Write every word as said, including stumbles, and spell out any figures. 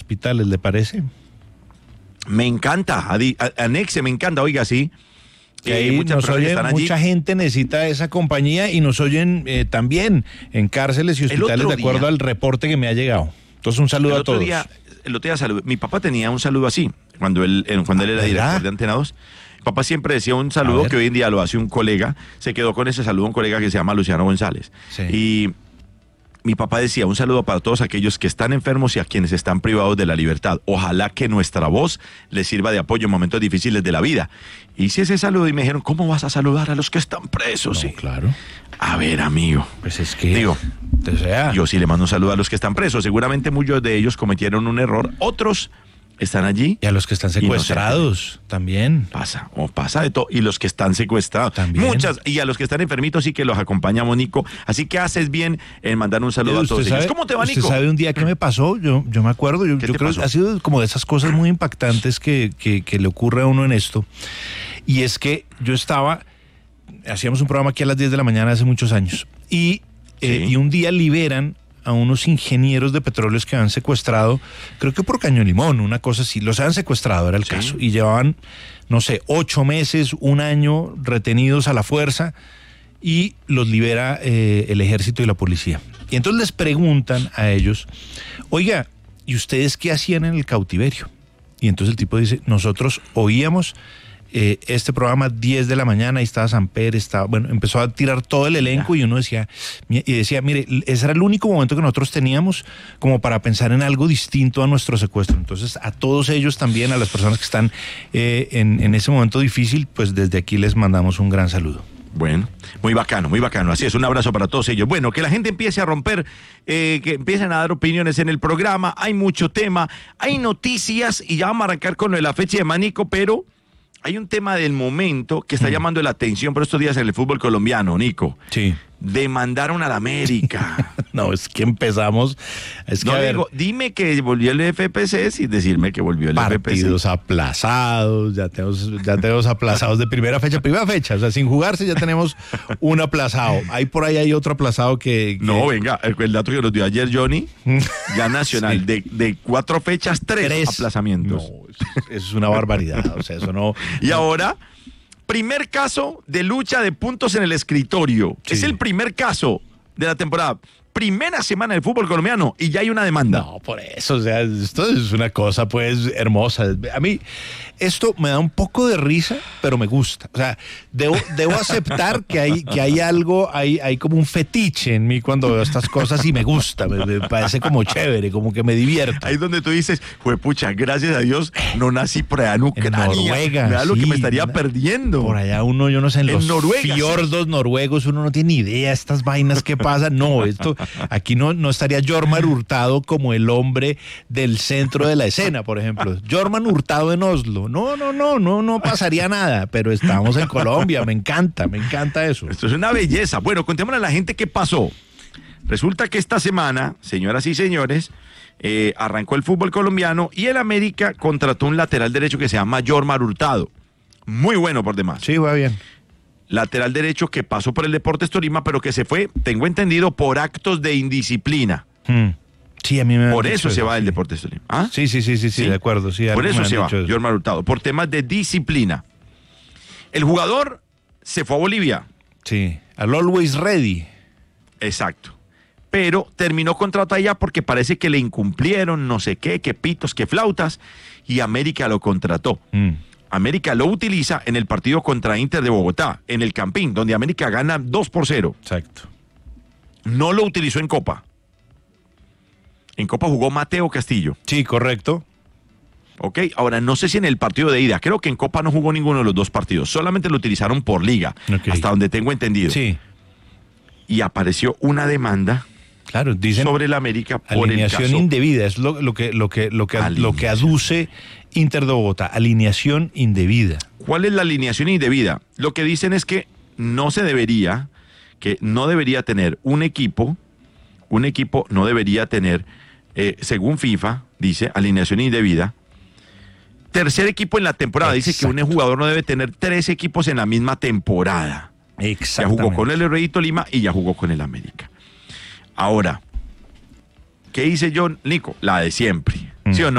hospitales, ¿le parece? Me encanta, adi- a- anexe, me encanta, oiga, sí. Que Eh, ahí muchas nos personas que oyen, están allí. mucha gente necesita esa compañía y nos oyen eh, también en cárceles y El hospitales otro de acuerdo día- al reporte que me ha llegado. Entonces un saludo el a otro todos. Día, el otro día saludé. Mi papá tenía un saludo así, cuando él, eh, cuando él era ¿Verdad? director de Antena dos. Mi papá siempre decía un saludo ver. que hoy en día lo hace un colega. Se quedó con ese saludo un colega que se llama Luciano González. Sí. Y mi papá decía un saludo para todos aquellos que están enfermos y a quienes están privados de la libertad. Ojalá que nuestra voz les sirva de apoyo en momentos difíciles de la vida. Hice ese saludo y me dijeron, ¿cómo vas a saludar a los que están presos? No, Sí. claro. A ver, amigo. Pues es que... Digo, o sea, yo sí le mando un saludo a los que están presos. Seguramente muchos de ellos cometieron un error. Otros están allí. y a los que están secuestrados también. Pasa, o pasa de todo. Y los que están secuestrados. También. Muchas. Y a los que están enfermitos sí que los acompaña Nico. Así que haces bien en mandar un saludo a ¿Usted todos ellos. sabe- ¿Cómo te va, usted Nico? sabe un día que me pasó? Yo, yo me acuerdo, yo, ¿Qué yo te creo pasó? que ha sido como de esas cosas muy impactantes que, que, que le ocurre a uno en esto. Y es que yo estaba, hacíamos un programa aquí a las diez de la mañana hace muchos años. Y, eh, Sí. y un día liberan a unos ingenieros de petróleos que habían secuestrado, creo que por Caño Limón, una cosa así, los habían secuestrado, era el Sí. caso, y llevaban, no sé, ocho meses, un año retenidos a la fuerza, y los libera eh, el ejército y la policía. Y entonces les preguntan a ellos, oiga, ¿y ustedes qué hacían en el cautiverio? Y entonces el tipo dice, nosotros oíamos eh, este programa diez de la mañana, ahí estaba Samper, estaba, bueno, empezó a tirar todo el elenco y uno decía, y decía, mire, ese era el único momento que nosotros teníamos como para pensar en algo distinto a nuestro secuestro. Entonces, a todos ellos también, a las personas que están eh, en, en ese momento difícil, pues desde aquí les mandamos un gran saludo. Bueno, muy bacano, muy bacano. Así es, un abrazo para todos ellos. Bueno, que la gente empiece a romper, eh, que empiecen a dar opiniones en el programa. Hay mucho tema, hay noticias y ya vamos a arrancar con lo de la fecha de Manico, pero hay un tema del momento que está Mm. llamando la atención por estos días en el fútbol colombiano, Nico. Sí. Demandaron a la América. No, es que empezamos, es que No a ver, digo, dime que volvió el F P C sin decirme que volvió el F P C. partidos aplazados, ya tenemos, ya tenemos aplazados de primera fecha, primera fecha, o sea, sin jugarse ya tenemos un aplazado. Ahí por ahí hay otro aplazado que... que- No, venga, el, el dato que nos dio ayer Johnny, ya nacional, Sí. de, de cuatro fechas, tres, Tres. aplazamientos. No, eso, eso es una barbaridad, o sea, eso no... Y ahora, primer caso de lucha de puntos en el escritorio. Sí. Es el primer caso de la temporada. Primera semana del fútbol colombiano y ya hay una demanda. No, por eso, o sea, esto es una cosa pues hermosa. A mí esto me da un poco de risa, pero me gusta. O sea, debo, debo aceptar que hay, que hay algo, hay, hay como un fetiche en mí cuando veo estas cosas y me gusta, me, me parece como chévere, como que me divierto. Ahí es donde tú dices, juepucha, gracias a Dios no nací por allá en Ucrania. Noruega, Mira lo que sí, me estaría na- perdiendo. Por allá uno, yo no sé, en, En los Noruega, sí. fiordos noruegos, uno no tiene ni idea estas vainas que pasan. No, esto, aquí no, no estaría Jormar Hurtado como el hombre del centro de la escena, por ejemplo. Jormar Hurtado en Oslo. No, no, no, no, no pasaría nada, pero estamos en Colombia, me encanta, me encanta eso. Esto es una belleza. Bueno, contémosle a la gente qué pasó. Resulta que esta semana, señoras y señores, eh, arrancó el fútbol colombiano y el América contrató un lateral derecho que se llama Jormar Hurtado. Muy bueno por demás. Sí, va bien. Lateral derecho que pasó por el Deportes Tolima, pero que se fue, tengo entendido, por actos de indisciplina. Hmm. Sí, a mí me han Por dicho eso se va sí. del Deportes Tolima. ¿Ah? Sí, sí, sí, sí, sí, Sí. de acuerdo. Sí, Por algo eso me se han va, dicho eso. Jormar Hurtado, por temas de disciplina. El jugador se fue a Bolivia. Sí, al Always Ready. Exacto. Pero terminó contrato allá porque parece que le incumplieron no sé qué, qué pitos, qué flautas, y América lo contrató. Mm. América lo utiliza en el partido contra Inter de Bogotá, en el Campín, donde América gana dos por cero. Exacto. No lo utilizó en Copa. En Copa jugó Mateo Castillo. Sí, correcto. Ok, ahora no sé si en el partido de ida, creo que en Copa no jugó ninguno de los dos partidos, solamente lo utilizaron por liga, Ok. hasta donde tengo entendido. Sí, Y apareció una demanda claro, dicen sobre el América por el alineación caso. indebida, es lo, lo que lo que lo que lo que Alineación. aduce Inter de Bogotá, alineación indebida. ¿Cuál es la alineación indebida? Lo que dicen es que no se debería, que no debería tener un equipo, un equipo no debería tener, eh, según FIFA, dice, alineación indebida. Tercer equipo en la temporada, dice que un Exacto. jugador no debe tener tres equipos en la misma temporada. Ya Exactamente. jugó con el Rey Tolima y ya jugó con el América. Ahora, ¿qué hice yo, Nico? La de siempre. ¿Sí o no?